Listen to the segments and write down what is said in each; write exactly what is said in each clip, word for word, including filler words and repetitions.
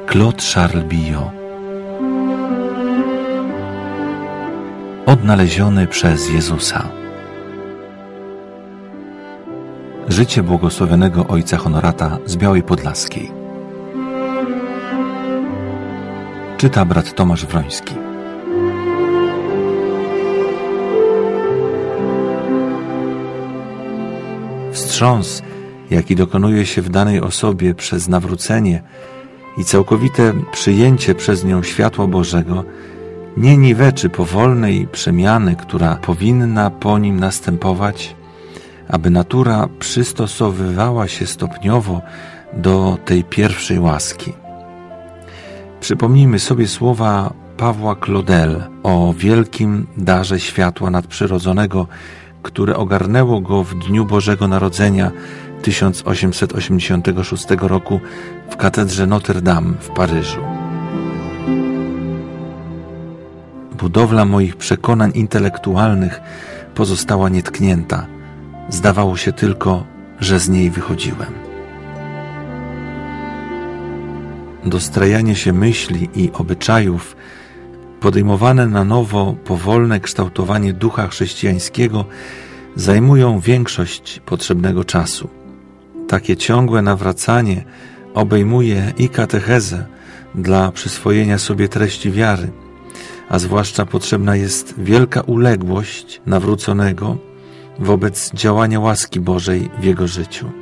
Claude Charles Billot. Odnaleziony przez Jezusa. Życie błogosławionego ojca Honorata z Białej Podlaskiej. Czyta brat Tomasz Wroński. Wstrząs, jaki dokonuje się w danej osobie przez nawrócenie i całkowite przyjęcie przez nią światła Bożego, nie niweczy powolnej przemiany, która powinna po nim następować, aby natura przystosowywała się stopniowo do tej pierwszej łaski. Przypomnijmy sobie słowa Pawła Claudel o wielkim darze światła nadprzyrodzonego, które ogarnęło go w dniu Bożego Narodzenia tysiąc osiemset osiemdziesiątego szóstego roku w katedrze Notre Dame w Paryżu. Budowla moich przekonań intelektualnych pozostała nietknięta. Zdawało się tylko, że z niej wychodziłem. Dostrajanie się myśli i obyczajów, podejmowane na nowo powolne kształtowanie ducha chrześcijańskiego zajmują większość potrzebnego czasu. Takie ciągłe nawracanie obejmuje i katechezę dla przyswojenia sobie treści wiary, a zwłaszcza potrzebna jest wielka uległość nawróconego wobec działania łaski Bożej w jego życiu.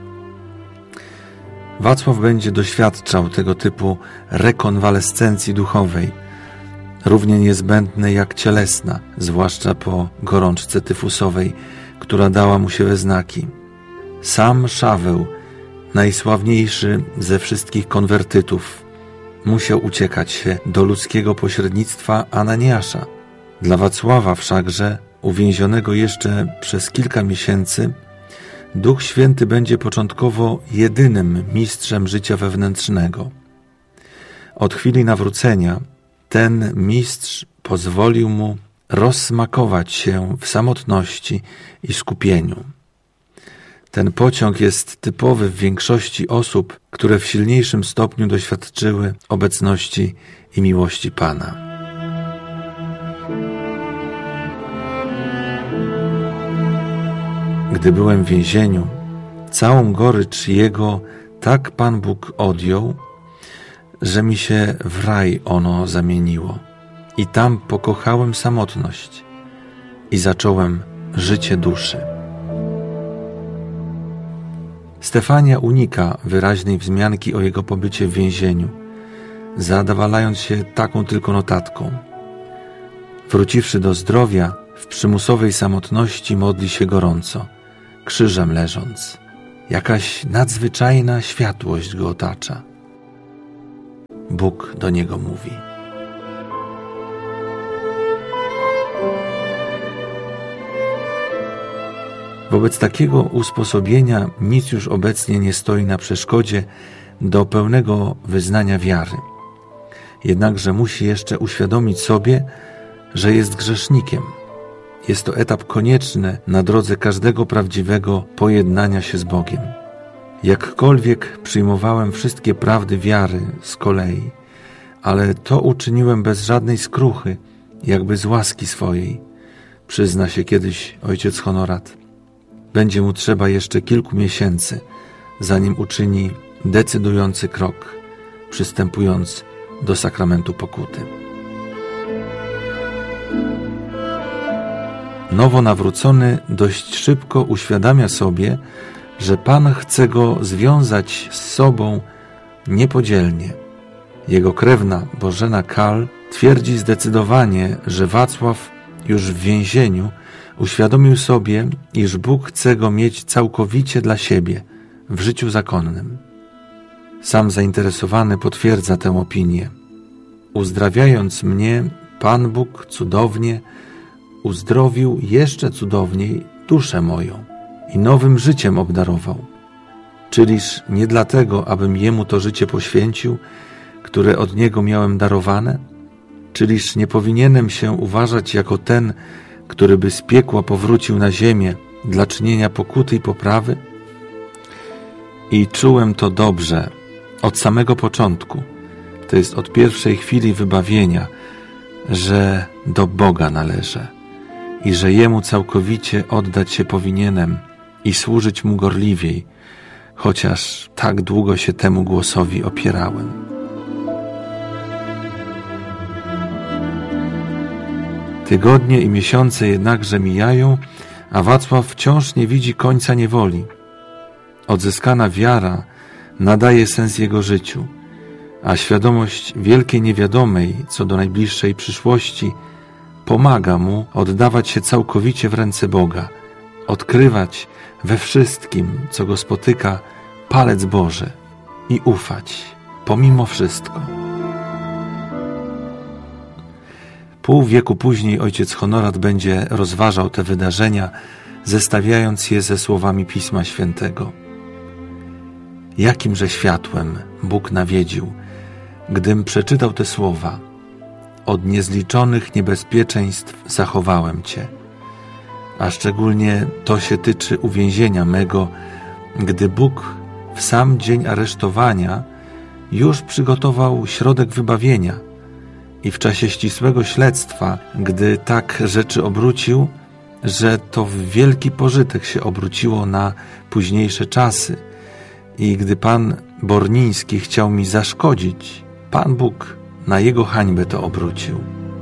Wacław będzie doświadczał tego typu rekonwalescencji duchowej, równie niezbędnej jak cielesna, zwłaszcza po gorączce tyfusowej, która dała mu się we znaki. Sam Szaweł, najsławniejszy ze wszystkich konwertytów, musiał uciekać się do ludzkiego pośrednictwa Ananiasza. Dla Wacława wszakże, uwięzionego jeszcze przez kilka miesięcy, Duch Święty będzie początkowo jedynym mistrzem życia wewnętrznego. Od chwili nawrócenia ten mistrz pozwolił mu rozsmakować się w samotności i skupieniu. Ten pociąg jest typowy w większości osób, które w silniejszym stopniu doświadczyły obecności i miłości Pana. Gdy byłem w więzieniu, całą gorycz Jego tak Pan Bóg odjął, że mi się w raj ono zamieniło. I tam pokochałem samotność i zacząłem życie duszy. Stefania unika wyraźnej wzmianki o jego pobycie w więzieniu, zadawalając się taką tylko notatką. Wróciwszy do zdrowia, w przymusowej samotności modli się gorąco, krzyżem leżąc. Jakaś nadzwyczajna światłość go otacza. Bóg do niego mówi. Wobec takiego usposobienia nic już obecnie nie stoi na przeszkodzie do pełnego wyznania wiary. Jednakże musi jeszcze uświadomić sobie, że jest grzesznikiem. Jest to etap konieczny na drodze każdego prawdziwego pojednania się z Bogiem. Jakkolwiek przyjmowałem wszystkie prawdy wiary z kolei, ale to uczyniłem bez żadnej skruchy, jakby z łaski swojej, przyzna się kiedyś ojciec Honorat. Będzie mu trzeba jeszcze kilku miesięcy, zanim uczyni decydujący krok, przystępując do sakramentu pokuty. Nowo nawrócony dość szybko uświadamia sobie, że Pan chce go związać z sobą niepodzielnie. Jego krewna Bożena Kal twierdzi zdecydowanie, że Wacław już w więzieniu uświadomił sobie, iż Bóg chce go mieć całkowicie dla siebie w życiu zakonnym. Sam zainteresowany potwierdza tę opinię. Uzdrawiając mnie, Pan Bóg cudownie uzdrowił jeszcze cudowniej duszę moją i nowym życiem obdarował. Czyliż nie dlatego, abym Jemu to życie poświęcił, które od Niego miałem darowane? Czyliż nie powinienem się uważać jako ten, który by z piekła powrócił na ziemię dla czynienia pokuty i poprawy? I czułem to dobrze od samego początku, to jest od pierwszej chwili wybawienia, że do Boga należę i że Jemu całkowicie oddać się powinienem i służyć Mu gorliwiej, chociaż tak długo się temu głosowi opierałem. Tygodnie i miesiące jednakże mijają, a Wacław wciąż nie widzi końca niewoli. Odzyskana wiara nadaje sens jego życiu, a świadomość wielkiej niewiadomej co do najbliższej przyszłości pomaga mu oddawać się całkowicie w ręce Boga, odkrywać we wszystkim, co go spotyka, palec Boży i ufać, pomimo wszystko. Pół wieku później ojciec Honorat będzie rozważał te wydarzenia, zestawiając je ze słowami Pisma Świętego. Jakimże światłem Bóg nawiedził, gdym przeczytał te słowa: od niezliczonych niebezpieczeństw zachowałem Cię. A szczególnie to się tyczy uwięzienia mego, gdy Bóg w sam dzień aresztowania już przygotował środek wybawienia i w czasie ścisłego śledztwa, gdy tak rzeczy obrócił, że to w wielki pożytek się obróciło na późniejsze czasy i gdy pan Borniński chciał mi zaszkodzić, Pan Bóg na jego hańbę to obrócił.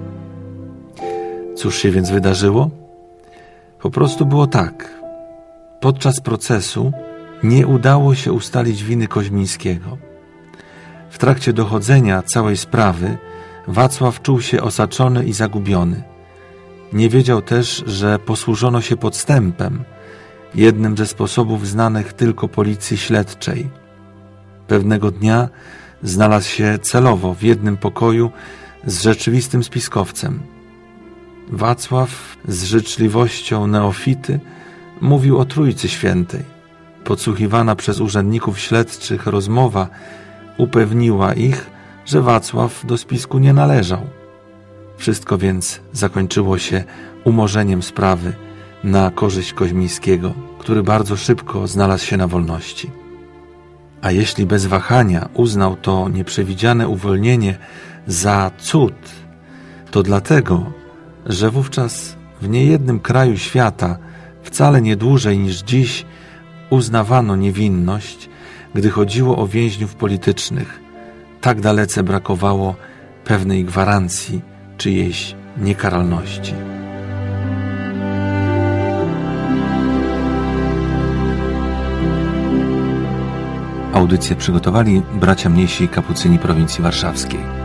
Cóż się więc wydarzyło? Po prostu było tak. Podczas procesu nie udało się ustalić winy Koźmińskiego. W trakcie dochodzenia całej sprawy Wacław czuł się osaczony i zagubiony. Nie wiedział też, że posłużono się podstępem, jednym ze sposobów znanych tylko policji śledczej. Pewnego dnia znalazł się celowo w jednym pokoju z rzeczywistym spiskowcem. Wacław z życzliwością neofity mówił o Trójcy Świętej. Podsłuchiwana przez urzędników śledczych rozmowa upewniła ich, że Wacław do spisku nie należał. Wszystko więc zakończyło się umorzeniem sprawy na korzyść Koźmińskiego, który bardzo szybko znalazł się na wolności. A jeśli bez wahania uznał to nieprzewidziane uwolnienie za cud, to dlatego, że wówczas w niejednym kraju świata wcale nie dłużej niż dziś uznawano niewinność, gdy chodziło o więźniów politycznych. Tak dalece brakowało pewnej gwarancji czyjejś niekaralności. Audycję przygotowali bracia mniejsi kapucyni prowincji warszawskiej.